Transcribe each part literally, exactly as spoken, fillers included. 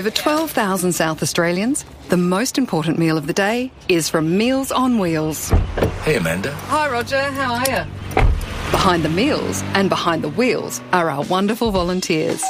Over twelve thousand South Australians, the most important meal of the day is from Meals on Wheels. Hey, Amanda. Hi, Roger. How are you? Behind the meals and behind the wheels are our wonderful volunteers.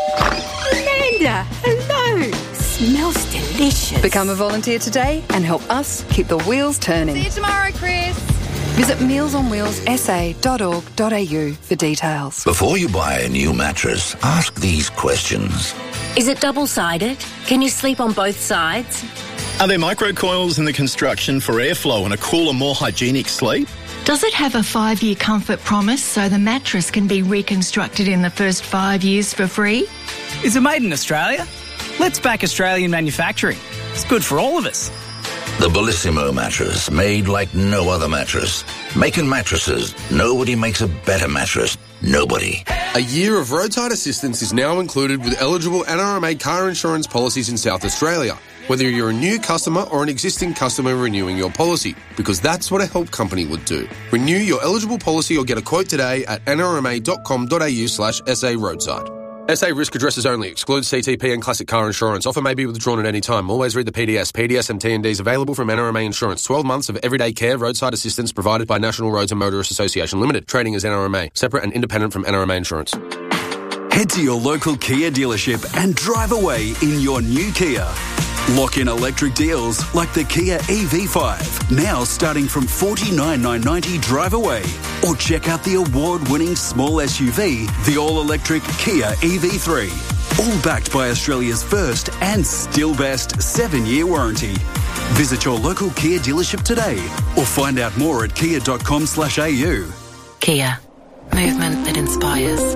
Amanda, hello. Smells delicious. Become a volunteer today and help us keep the wheels turning. See you tomorrow, Chris. Visit meals on wheels s a dot org dot a u for details. Before you buy a new mattress, ask these questions. Is it double-sided? Can you sleep on both sides? Are there microcoils in the construction for airflow and a cooler, more hygienic sleep? Does it have a five-year comfort promise so the mattress can be reconstructed in the first five years for free? Is it made in Australia? Let's back Australian manufacturing. It's good for all of us. The Bellissimo mattress, made like no other mattress. Making mattresses, nobody makes a better mattress. Nobody. A year of roadside assistance is now included with eligible N R M A car insurance policies in South Australia, whether you're a new customer or an existing customer renewing your policy, because that's what a help company would do. Renew your eligible policy or get a quote today at n r m a dot com dot a u slash s a roadside. S A risk addresses only. Excludes C T P and classic car insurance. Offer may be withdrawn at any time. Always read the P D S. P D S and T and Ds available from N R M A Insurance. twelve months of everyday care, roadside assistance provided by National Roads and Motorists Association Limited. Trading as N R M A. Separate and independent from N R M A Insurance. Head to your local Kia dealership and drive away in your new Kia. Lock in electric deals like the Kia E V five, now starting from forty-nine thousand nine hundred ninety drive away. Or check out the award-winning small S U V, the all-electric Kia E V three. All backed by Australia's first and still best seven-year warranty. Visit your local Kia dealership today or find out more at kia dot com slash a u. Kia. Movement that inspires.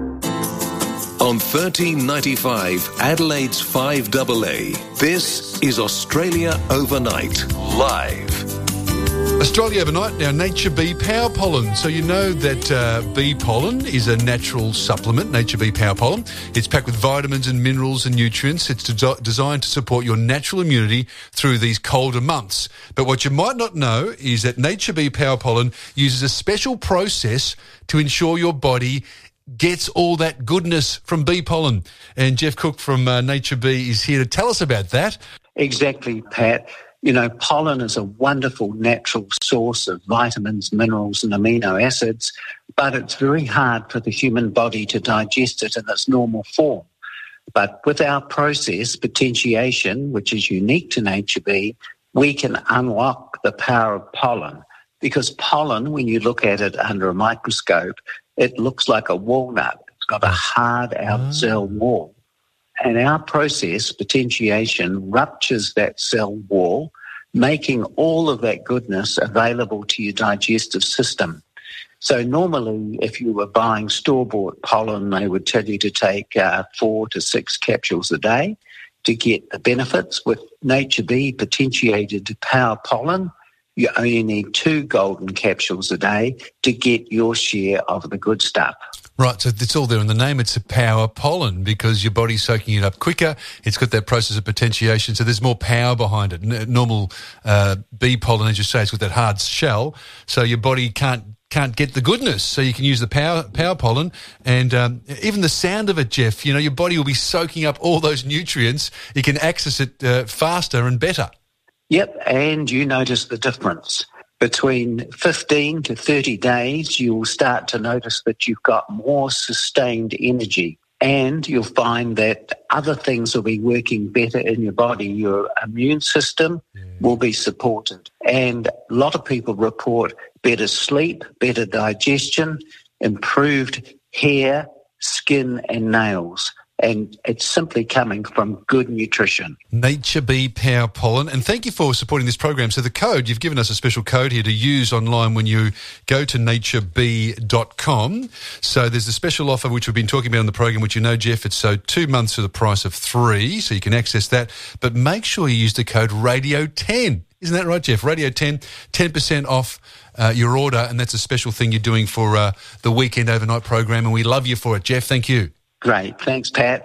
On thirteen ninety-five, Adelaide's five A A, this is Australia Overnight, live. Australia Overnight, now Nature Bee Power Pollen. So you know that uh, bee pollen is a natural supplement, Nature Bee Power Pollen. It's packed with vitamins and minerals and nutrients. It's de- designed to support your natural immunity through these colder months. But what you might not know is that Nature Bee Power Pollen uses a special process to ensure your body gets all that goodness from bee pollen. And Jeff Cook from uh, Nature Bee is here to tell us about that. Exactly, Pat. You know, pollen is a wonderful natural source of vitamins, minerals and amino acids, but it's very hard for the human body to digest it in its normal form. But with our process, potentiation, which is unique to Nature Bee, we can unlock the power of pollen, because pollen, when you look at it under a microscope, it looks like a walnut. It's got a hard outer cell wall. And our process, potentiation, ruptures that cell wall, making all of that goodness available to your digestive system. So normally, if you were buying store-bought pollen, they would tell you to take uh, four to six capsules a day to get the benefits. With Nature Bee potentiated power pollen, you only need two golden capsules a day to get your share of the good stuff. Right, so it's all there in the name. It's a power pollen because your body's soaking it up quicker. It's got that process of potentiation, so there's more power behind it. N- normal uh, bee pollen, as you say, it's got that hard shell, so your body can't can't get the goodness. So you can use the power power pollen, and um, even the sound of it, Jeff, you know, your body will be soaking up all those nutrients. You can access it uh, faster and better. Yep, and you notice the difference. Between fifteen to thirty days, you'll start to notice that you've got more sustained energy, and you'll find that other things will be working better in your body. Your immune system yeah. will be supported, and a lot of people report better sleep, better digestion, improved hair, skin and nails. And it's simply coming from good nutrition. Nature Bee Power Pollen. And thank you for supporting this program. So the code, you've given us a special code here to use online when you go to nature bee dot com. So there's a special offer which we've been talking about on the program, which you know, Jeff, it's so two months for the price of three, so you can access that. But make sure you use the code radio ten. Isn't that right, Jeff? Radio ten, ten percent off uh, your order, and that's a special thing you're doing for uh, the Weekend Overnight program, and we love you for it. Jeff, thank you. Great. Thanks, Pat.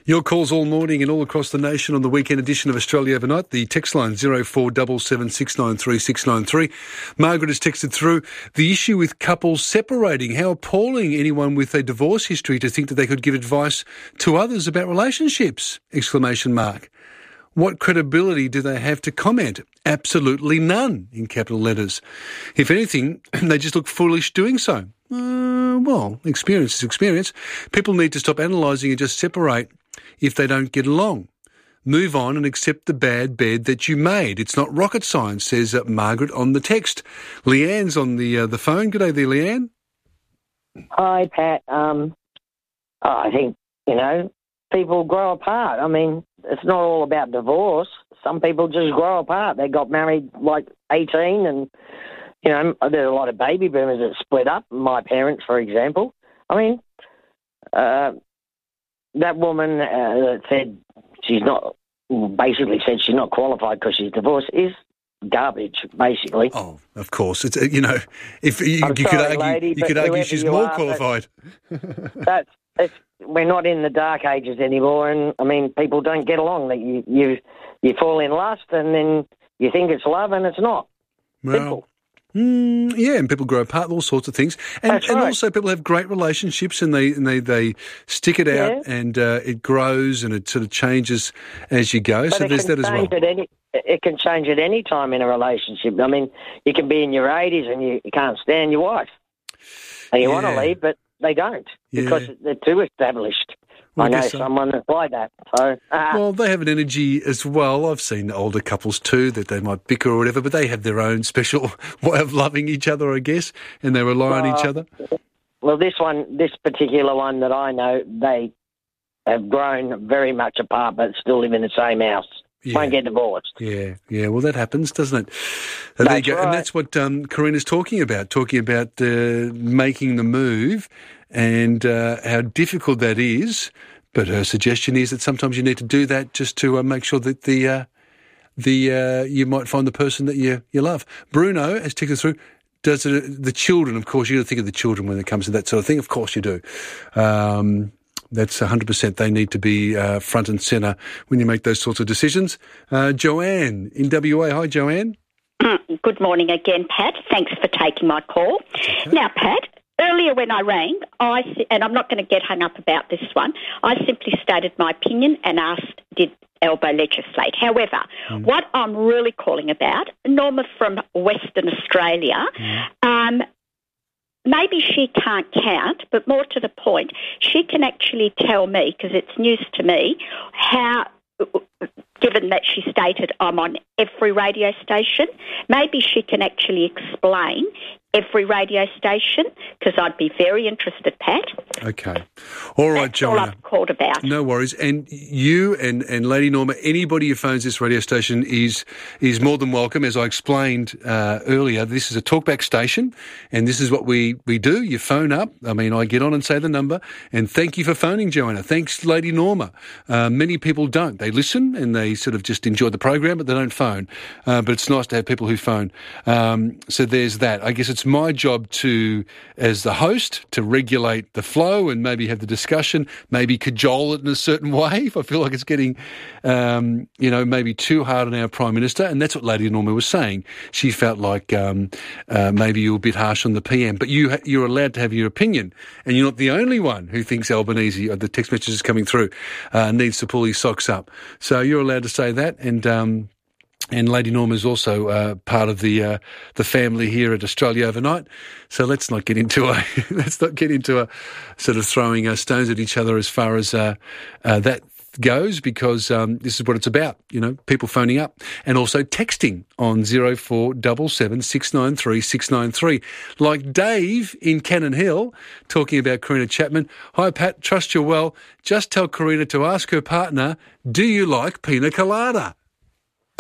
Your calls all morning and all across the nation on the weekend edition of Australia Overnight. The text line zero four seven seven six nine three six nine three. Margaret has texted through the issue with couples separating. How appalling anyone with a divorce history to think that they could give advice to others about relationships! Exclamation mark. What credibility do they have to comment? Absolutely none, in capital letters. If anything, they just look foolish doing so. Uh, well, experience is experience. People need to stop analysing and just separate if they don't get along. Move on and accept the bad bed that you made. It's not rocket science, says uh, Margaret on the text. Leanne's on the uh, the phone. Good day there, Leanne. Hi, Pat. Um, I think, you know, people grow apart. I mean, it's not all about divorce. Some people just grow apart. They got married like eighteen and, you know, there's a lot of baby boomers that split up. My parents, for example. I mean, uh, that woman uh, that said she's not, basically said she's not qualified because she's divorced is garbage, basically. Oh, of course. It's, you know, if you, you sorry, could argue, lady, you could argue she's more are, qualified. That's, it's, we're not in the dark ages anymore, and I mean, people don't get along. That you, you, you fall in lust, and then you think it's love, and it's not. Well, mm, yeah, and people grow apart, all sorts of things, and, That's and right. also people have great relationships, and they and they, they stick it out, Yeah. and uh, it grows, and it sort of changes as you go. But so it there's can that as well. change at any, it can change at any time in a relationship. I mean, you can be in your eighties and you, you can't stand your wife, and you want to Yeah. leave, but they don't Yeah. because they're too established. Well, I I know guess so. someone that's like that. So, uh, Well, they have an energy as well. I've seen older couples too that they might bicker or whatever, but they have their own special way of loving each other, I guess, and they rely on each Well, other. well, this one, this particular one that I know, they have grown very much apart, but still live in the same house. Yeah. Won't get divorced. Yeah, yeah. Well, that happens, doesn't it? Uh, there you That's go. And right. that's what um, Karina's talking about, talking about uh, making the move and uh, how difficult that is. But her suggestion is that sometimes you need to do that just to uh, make sure that the uh, the uh, you might find the person that you, you love. Bruno has taken us through. Does it, the children, of course, you got to think of the children when it comes to that sort of thing. Of course you do. Um, that's one hundred percent. They need to be uh, front and centre when you make those sorts of decisions. Uh, Joanne in W A. Hi, Joanne. Good morning again, Pat. Thanks for taking my call. Okay. Now, Pat, earlier when I rang, I and I'm not going to get hung up about this one, I simply stated my opinion and asked, did Albo legislate? However, mm. what I'm really calling about, Norma from Western Australia, mm. um, maybe she can't count, but more to the point, she can actually tell me, because it's news to me, how, given that she stated I'm on every radio station, maybe she can actually explain every radio station, because I'd be very interested, Pat. Okay. All right, That's Joanna. all I've called about. No worries. And you and, and Lady Norma, anybody who phones this radio station is is more than welcome. As I explained uh, earlier, this is a talkback station, and this is what we, we do. You phone up. I mean, I get on and say the number, and thank you for phoning, Joanna. Thanks, Lady Norma. Uh, many people don't. They listen, and they sort of just enjoy the program, but they don't phone. Uh, but it's nice to have people who phone. Um, so there's that. I guess it's my job to, as the host, to regulate the flow and maybe have the discussion, maybe cajole it in a certain way if I feel like it's getting, um, you know, maybe too hard on our Prime Minister. And that's what Lady Norma was saying. She felt like um, uh, maybe you were a bit harsh on the P M. But you, you're allowed to have your opinion. And you're not the only one who thinks Albanese, or the text messages coming through, uh, needs to pull his socks up. So you're allowed to say that. And um, And Lady Norma is also uh, part of the uh, the family here at Australia Overnight. So let's not get into a let's not get into a sort of throwing uh, stones at each other as far as uh, uh, that goes, because um, this is what it's about. You know, people phoning up and also texting on zero four seven seven six nine three six nine three, like Dave in Cannon Hill talking about Karina Chapman. Hi Pat, trust you're well. Just tell Karina to ask her partner, do you like pina colada?